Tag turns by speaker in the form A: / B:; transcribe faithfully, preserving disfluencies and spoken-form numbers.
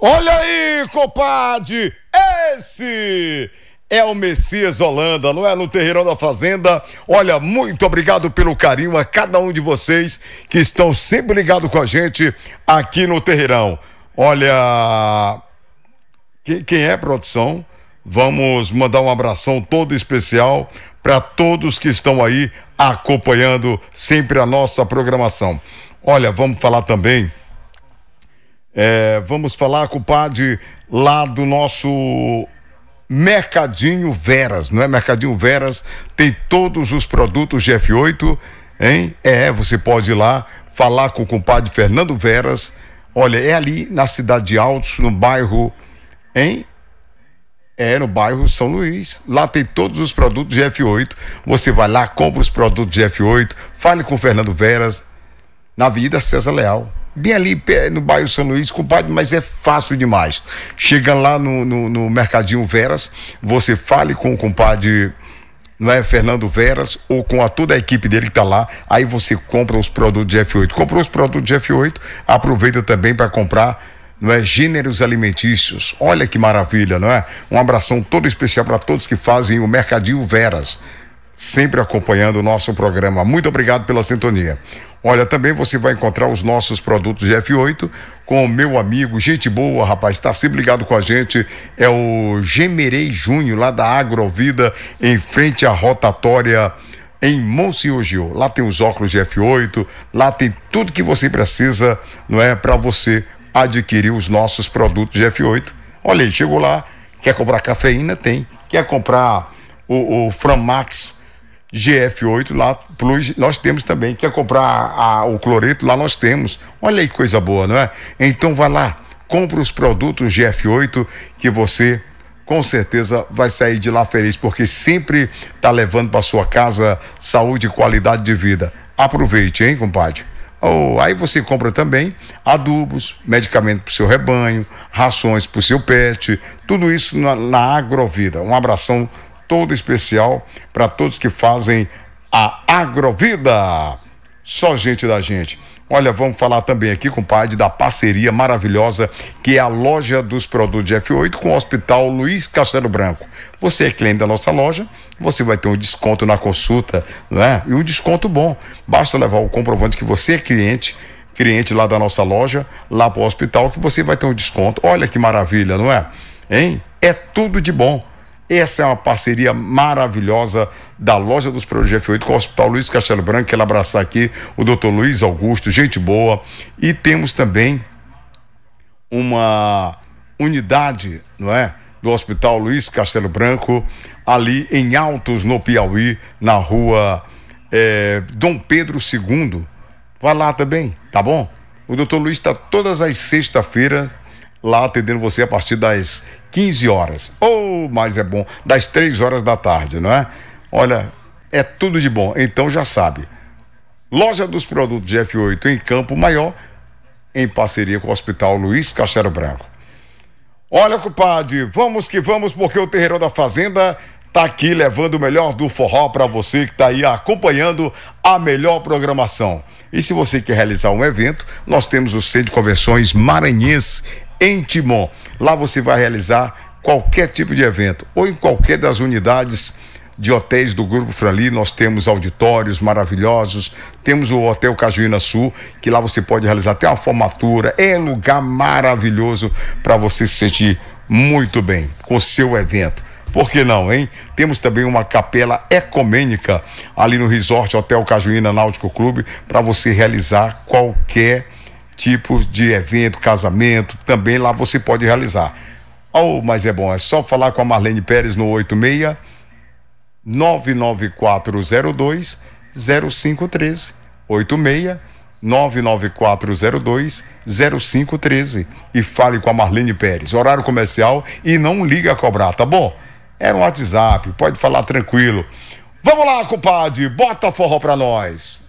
A: Olha aí, compadre, esse é o Messias Holanda, não é? No Terreirão da Fazenda. Olha, muito obrigado pelo carinho a cada um de vocês que estão sempre ligados com a gente aqui no Terreirão. Olha, quem, quem é, produção? Vamos mandar um abração todo especial para todos que estão aí acompanhando sempre a nossa programação. Olha, vamos falar também, é, vamos falar, compadre, lá do nosso Mercadinho Veras, não é? Mercadinho Veras tem todos os produtos de F oito, hein? É, você pode ir lá falar com o compadre Fernando Veras. Olha, é ali na cidade de Altos, no bairro, hein? É, no bairro São Luís. Lá tem todos os produtos de F oito. Você vai lá, compra os produtos de F oito, fale com o Fernando Veras, na Avenida César Leal. Bem ali no bairro São Luís, compadre, mas é fácil demais. Chega lá no, no, no Mercadinho Veras, você fale com o compadre, não é, Fernando Veras, ou com a, toda a equipe dele que tá lá, aí você compra os produtos de F oito. Comprou os produtos de F oito, aproveita também para comprar, não é, gêneros alimentícios. Olha que maravilha, não é? Um abração todo especial para todos que fazem o Mercadinho Veras, sempre acompanhando o nosso programa. Muito obrigado pela sintonia. Olha, também você vai encontrar os nossos produtos de F oito com o meu amigo, gente boa, rapaz, está sempre ligado com a gente, é o Gemerei Júnior, lá da Agrovida, em frente à rotatória em Monsenhor Gil. Lá tem os óculos de F oito, lá tem tudo que você precisa, não é, para você adquirir os nossos produtos de F oito. Olha aí, chegou lá, quer comprar cafeína? Tem. Quer comprar o, o Framax G F oito, lá Plus, nós temos também. Quer comprar a, o cloreto? Lá nós temos. Olha aí que coisa boa, não é? Então vai lá, compra os produtos G F oito que você com certeza vai sair de lá feliz, porque sempre tá levando para sua casa saúde e qualidade de vida. Aproveite, hein, compadre? Oh, aí você compra também adubos, medicamento para o seu rebanho, rações para o seu pet, tudo isso na, na Agrovida. Um abração todo especial para todos que fazem a Agrovida. Só gente da gente. Olha, vamos falar também aqui, compadre, da parceria maravilhosa que é a loja dos produtos de F oito com o Hospital Luiz Castelo Branco. Você é cliente da nossa loja, você vai ter um desconto na consulta, não é? E um desconto bom. Basta levar o comprovante que você é cliente, cliente lá da nossa loja, lá para o hospital, que você vai ter um desconto. Olha que maravilha, não é? Hein? É tudo de bom. Essa é uma parceria maravilhosa da loja dos produtos de F oito com o Hospital Luiz Castelo Branco. Quero abraçar aqui o doutor Luiz Augusto, gente boa. E temos também uma unidade, não é, do Hospital Luiz Castelo Branco, ali em Altos, no Piauí, na rua é, Dom Pedro segundo. Vai lá também, tá bom? O doutor Luiz está todas as sextas-feiras lá atendendo você a partir das quinze horas. Oh, mas é bom, das três horas da tarde, não é? Olha, é tudo de bom. Então já sabe. Loja dos produtos de F oito em Campo Maior, em parceria com o Hospital Luiz Castelo Branco. Olha, compadre, vamos que vamos, porque o Terreirão da Fazenda tá aqui levando o melhor do forró para você que tá aí acompanhando a melhor programação. E se você quer realizar um evento, nós temos o Centro de Convenções Maranhense em Timon. Lá você vai realizar qualquer tipo de evento, ou em qualquer das unidades de hotéis do Grupo Franli. Nós temos auditórios maravilhosos, temos o Hotel Cajuína Sul, que lá você pode realizar até uma formatura. É lugar maravilhoso para você se sentir muito bem com o seu evento. Por que não, hein? Temos também uma capela ecumênica ali no Resort Hotel Cajuína Náutico Clube, para você realizar qualquer tipo de evento, casamento, também lá você pode realizar. Oh, mas é bom, é só falar com a Marlene Pérez no oito seis nove nove quatro zero dois zero cinco um três. oito seis nove nove quatro zero dois zero cinco um três e fale com a Marlene Pérez. Horário comercial e não liga a cobrar, tá bom? Era um WhatsApp, pode falar tranquilo. Vamos lá, compadre, bota forró pra nós.